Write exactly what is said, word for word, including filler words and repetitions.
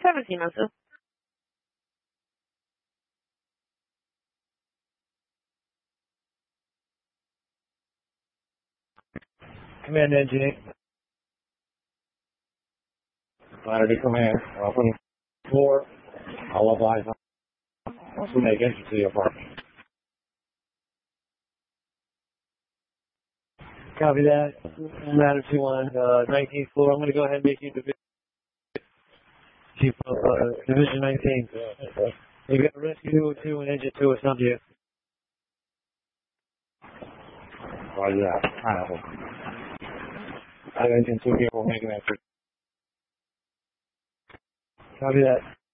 seventeen, also. Command engine. Ladder to command. Open floor. I'll advise. Also make entry to your apartment. Copy that. Ladder to one, uh, nineteenth floor. I'm going to go ahead and make you division, Chief of, uh, Division nineteen. You got rescue two oh two and engine two oh some you. Roger that. Pineapple. I have engine two here. We'll make an entry. Copy that.